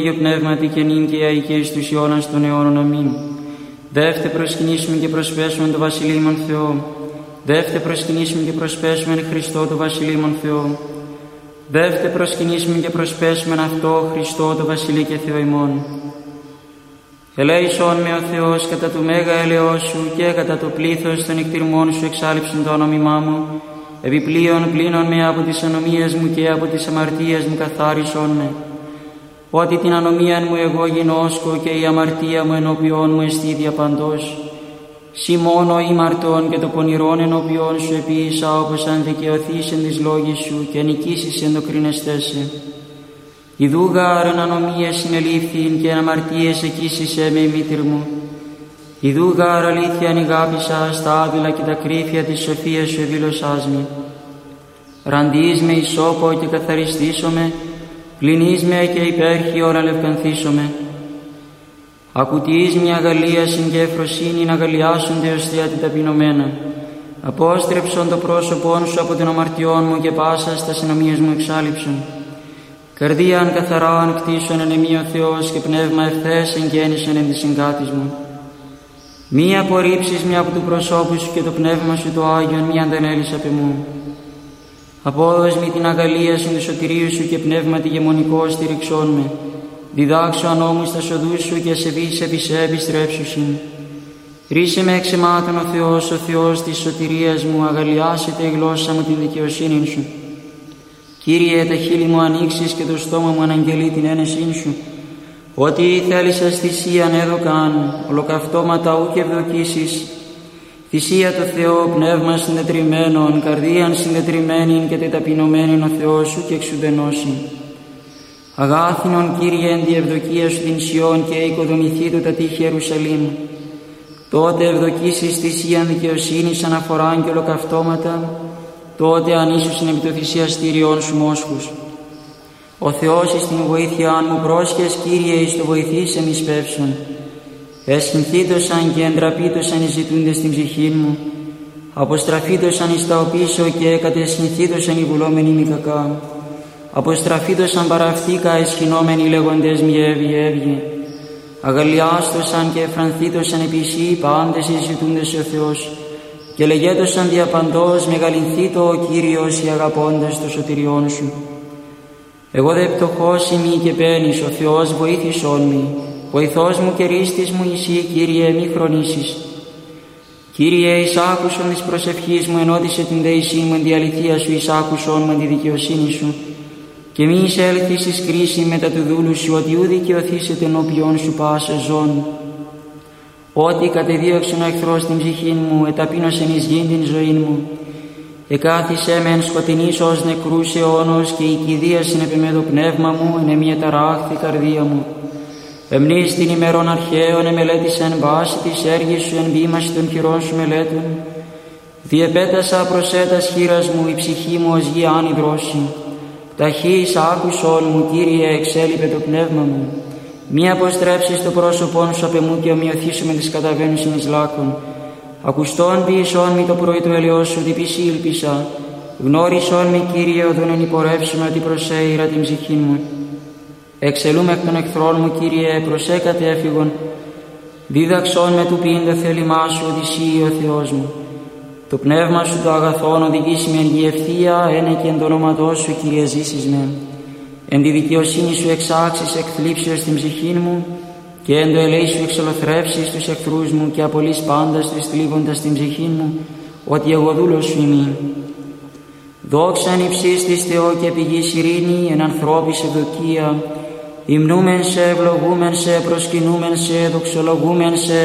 Άγιο Πνεύματι και νυν και αεί και εις τους αιώνας των αιώνων. Αμήν. Δεύτε προσκυνήσουμε και προσπέσουμε το Βασιλείμον Θεό. Δεύτε προσκυνήσουμε και προσπέσουμε Χριστό το Βασιλείμον Θεό. Δεύτε προσκυνήσουμε και προσπέσουμε αυτό Χριστό το Βασιλεί και Θεό ημών. Ελέησόν με ο Θεός κατά του μέγα έλεος σου και κατά το πλήθος των εκτιρμών σου εξάλειψον το όνομά μου. Επιπλέον πλύνον με από τις ανομίες μου και από τις αμαρτίες μου καθάρισον με. Ότι την ανομίαν μου εγώ γινώσκω και η αμαρτία μου ενώπιόν μου εστί διαπαντός. Συ μόνο ήμαρτον και το πονηρόν ενώπιόν σου επίησα, όπως αν δικαιωθείς εν της λόγης σου και νικήσεις εν το κρίνεστέσαι. Ιδού γάρ ανομίες συνελήφθην και αμαρτίες εκείσισε με η μήτηρ μου. Ιδού γάρ αλήθεια ανηγάπησα στα άδειλα και τα κρύφια της σοφίας σου εδήλωσάς με. Ραντείς με ισόπο και καθαριστήσομαι, πλυνείς με και υπέρχιον αλευκανθήσομαι. Ακουτείς μια αγαλίασιν και ευφροσύνην αγαλιάσονται ως θεία την ταπεινωμένα. Απόστρεψον το πρόσωπόν σου από την αμαρτιών μου και πάσα στα συνομίες μου εξάλειψον. Καρδίαν καθαράν κτίσον εν εμή ο Θεός και πνεύμα ευθές εγγέννησεν εν της συγκάτης μου. Μη απορρίψεις μια από του προσώπου σου και το πνεύμα σου το Άγιον μη αντανέλεις απ' εμού. Απόδος μη την αγαλίασιν του σωτηρίου σου και πνεύμα τη γεμονικό στηριξών με. Διδάξω ανώμου στα σοδούς σου και ασεβείς επί σε επιστρέψουσιν. Ρίσε με εξαιμάτων ο Θεός της σωτηρίας μου, αγαλιάσετε η γλώσσα μου την δικαιοσύνη σου. Κύριε, τα χείλη μου ανοίξεις και το στόμα μου αναγγελεί την ένεσήν σου. Ότι θέλησες θυσίαν έδωκαν, ολοκαυτώματα ου και ευδοκίσεις. Θυσία το Θεό, πνεύμα συντετριμμένον, καρδίαν συντετριμμένην και τεταπεινωμένην ο Θεός σου και εξουδενώσιν. Αγάθινον Κύριε εν τη ευδοκία σου την Σιών και οικοδομηθεί το τα τείχη Ιερουσαλήμ. Τότε ευδοκίσεις θυσίαν δικαιοσύνης αναφοράν και ολοκαυτώματα, τότε ανήσουσιν επί το θυσιαστήριον σου μόσχους. Ο Θεός εις την βοήθειάν μου πρόσχες, Κύριε, εις το βοηθήσεν εις πεύσον. Εσχυνθήτωσαν και εντραπήτωσαν οι ζητούντες στην ψυχήν μου. Αποστραφήτωσαν εις τα οπίσω και κατεσχυνθήτωσαν οι βουλόμενοι μη κακά. Αποστραφήτωσαν παραυτήκα εσχυνόμενοι λέγοντες μη έβγε. Αγαλιάστωσαν και εφρανθήτωσαν επισή πάντες οι ζητούντες ο Θεός. Και λεγέτωσαν διαπαντός μεγαλυνθήτω ο Κύριος οι αγαπώντες το σωτηριόν σου. Εγώ δε πτωχός ημί και παίρνεις, ο Θεός βοήθησόν μη. Βοηθός μου και ρίστης μου εσύ, Κύριε, μη χρονίσεις. Κύριε, εις άκουσον της προσευχής μου, ενώτισε την δεησή μου εν τη αληθεία σου, εις άκουσον μου εν τη δικαιοσύνη σου. Και μη εισέλθεις εις κρίση μετά του δούλου σου, ότι ου δικαιωθήσετε ενώπιον σου πάσα ζών. Ότι κατεδίωξον ο εχθρός την ψυχήν μου, εταπείνωσεν εις γήν την ζωήν μου. Εκάθισέ με εν σκοτεινής ως νεκρούς αιώνος και η κηδίασιν επί με το πνεύμα μου, εν εμία ταράχθη καρδία μου. Εμνείς την ημερών αρχαίων εμελέτησεν βάση της έργης σου εν βήμαση των χειρών σου μελέτων. Διεπέτασα προσέτας χείρας μου, η ψυχή μου ως γη άνυδρωση. Ταχύς άκουσον μου, Κύριε, εξέλιπε το πνεύμα μου. Μη αποστρέψεις το πρόσωπόν σου απ' εμού και ομοιωθήσου με τις καταβαίνουσιν εις λάκων. Ακουστόν ποιησόν μη το πρωί του ελαιός σου, διπισή ήλπισα. Γνώρισόν μη, Κύριε, οδόν εν υπορεύσουμε ότι προσέειρα την ψυχή μου. Εξελούμε εκ των εχθρών μου, Κύριε, προσέκατε έφυγον. Δίδαξόν με του ποιήν το θέλημά σου, ότι εσύ ο Θεός μου. Το πνεύμα σου το αγαθόν οδηγήσει με εν γη ευθεία, ένε και εν το όνοματό σου, Κύριε, ζήσεις με. Εν τη δικαιοσύνη σου εξάξεις εκ θλίψεως την ψυχή μου και εν το ελέη σου εξολοθρεύσεις τους εχθρούς μου και απολύς πάντας τους θλίβοντας την ψυχή μου, ότι εγώ δούλος σου είμαι. Δόξαν υψής της Θεό και πηγής ειρήνη, εν ανθρώπης ευδοκία, υμνούμεν σε, ευλογούμεν σε, προσκυνούμεν σε, δοξολογούμεν σε,